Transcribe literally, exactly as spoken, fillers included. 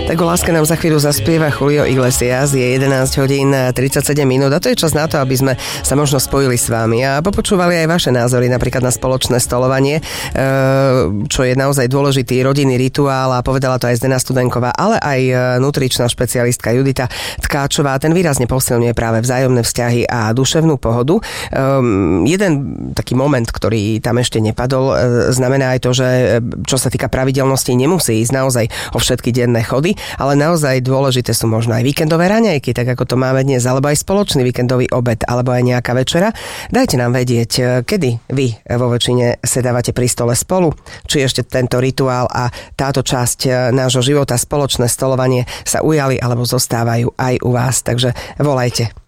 Tak o láske nám za chvíľu zaspieva Julio Iglesias, je jedenásť hodín tridsaťsedem minút a to je čas na to, aby sme sa možno spojili s vami a popočúvali aj vaše názory napríklad na spoločné stolovanie, čo je naozaj dôležitý rodinný rituál a povedala to aj Zdena Studenková, ale aj nutričná špecialistka Judita Tkáčová. Ten výrazne posilňuje práve vzájomné vzťahy a duševnú pohodu. Um, jeden taký moment, ktorý tam ešte nepadol, znamená aj to, že čo sa týka pravidelnosti, nemusí ísť naozaj o všetky denné chody, ale naozaj dôležité sú možno aj víkendové raňajky, tak ako to máme dnes, alebo aj spoločný víkendový obed, alebo aj nejaká večera. Dajte nám vedieť, kedy vy vo väčšine sedávate pri stole spolu, či ešte tento rituál a táto časť nášho života, spoločné stolovanie sa ujali alebo zostávajú aj u vás. Takže volajte.